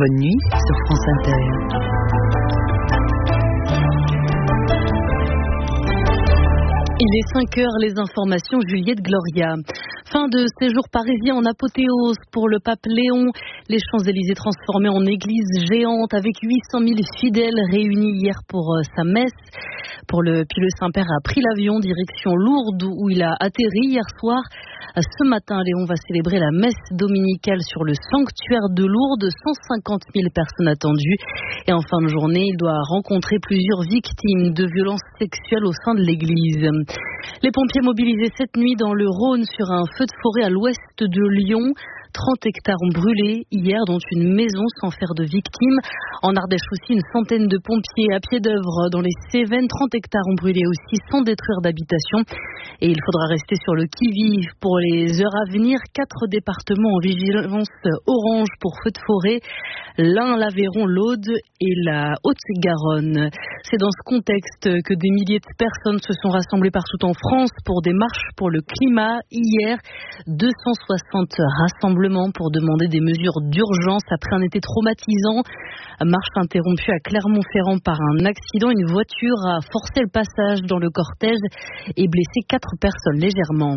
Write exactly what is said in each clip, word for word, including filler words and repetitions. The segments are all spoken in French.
Bonne nuit sur France Inter. Il est cinq heures, les informations, Juliette Gloria. Fin de séjour parisien en apothéose pour le pape Léon. Les Champs-Élysées transformés en église géante avec huit cent mille fidèles réunis hier pour sa messe. Pour le, puis le Saint-Père a pris l'avion direction Lourdes où il a atterri hier soir. Ce matin, Léon va célébrer la messe dominicale sur le sanctuaire de Lourdes. cent cinquante mille personnes attendues. Et en fin de journée, il doit rencontrer plusieurs victimes de violences sexuelles au sein de l'église. Les pompiers mobilisés cette nuit dans le Rhône sur un feu de forêt à l'ouest de Lyon. trente hectares ont brûlé hier, dont une maison sans faire de victimes. En Ardèche aussi, une centaine de pompiers à pied d'œuvre dans les Cévennes. trente hectares ont brûlé aussi sans détruire d'habitation. Et il faudra rester sur le qui-vive pour les heures à venir. Quatre départements en vigilance orange pour feu de forêt. L'Ain, l'Aveyron, l'Aude et la Haute-Garonne. C'est dans ce contexte que des milliers de personnes se sont rassemblées partout en France pour des marches pour le climat. Hier, deux cent soixante rassemblements pour demander des mesures d'urgence après un été traumatisant. Marche interrompue à Clermont-Ferrand par un accident. Une voiture a forcé le passage dans le cortège et blessé quatre personnes légèrement.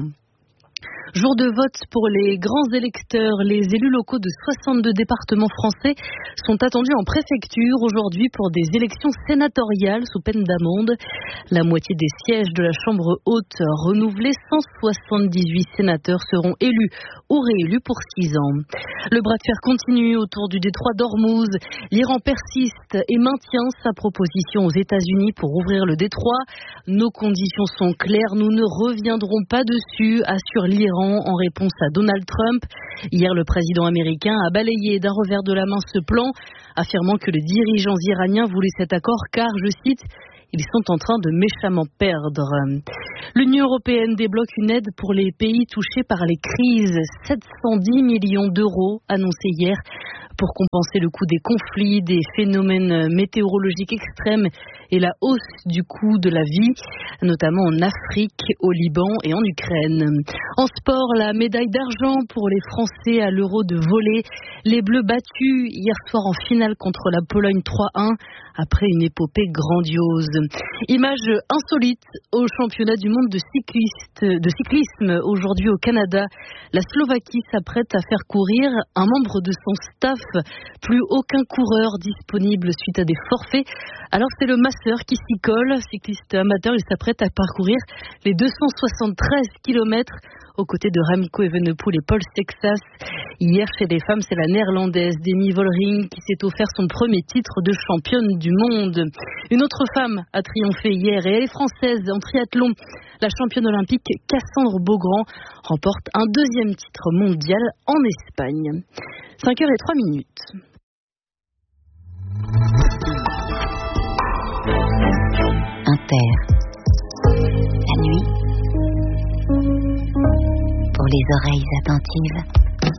Jour de vote pour les grands électeurs. Les élus locaux de soixante-deux départements français sont attendus en préfecture aujourd'hui pour des élections sénatoriales sous peine d'amende. La moitié des sièges de la Chambre haute renouvelés, cent soixante-dix-huit sénateurs seront élus ou réélus pour six ans. Le bras de fer continue autour du détroit d'Ormuz. L'Iran persiste et maintient sa proposition aux États-Unis pour ouvrir le détroit. Nos conditions sont claires, nous ne reviendrons pas dessus, assure l'Iran en réponse à Donald Trump. Hier, le président américain a balayé d'un revers de la main ce plan, affirmant que les dirigeants iraniens voulaient cet accord car, je cite, ils sont en train de méchamment perdre. L'Union européenne débloque une aide pour les pays touchés par les crises. sept cent dix millions d'euros annoncés hier pour compenser le coût des conflits, des phénomènes météorologiques extrêmes et la hausse du coût de la vie, notamment en Afrique, au Liban et en Ukraine. En sport, la médaille d'argent pour les Français à l'Euro de volley. Les Bleus battus hier soir en finale contre la Pologne trois un après une épopée grandiose. Image insolite au championnat du monde de, cycliste, de cyclisme aujourd'hui au Canada. La Slovaquie s'apprête à faire courir un membre de son staff. Plus aucun coureur disponible suite à des forfaits. Alors c'est le masseur qui s'y colle. Cycliste amateur, il s'apprête à parcourir les deux cent soixante-treize kilomètres aux côtés de Remco Evenepoel et Paul Sexas. Hier, chez les femmes, c'est la néerlandaise Demi Vollering qui s'est offert son premier titre de championne du monde. Une autre femme a triomphé hier et elle est française en triathlon. La championne olympique Cassandre Beaugrand remporte un deuxième titre mondial en Espagne. cinq heures trois minutes. Inter. La nuit. Pour les oreilles attentives.